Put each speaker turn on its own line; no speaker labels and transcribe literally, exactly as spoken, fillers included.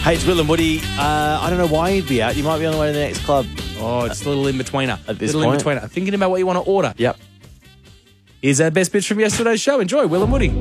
Hey, it's Will and Woody. Uh, I don't know why you'd be out. You might be on the way to the next club.
Oh, it's a little in-betweener.
At this
little
point.
in-betweener. Thinking about what you want to order.
Yep.
Here's our best bits from yesterday's show. Enjoy, Will and Woody.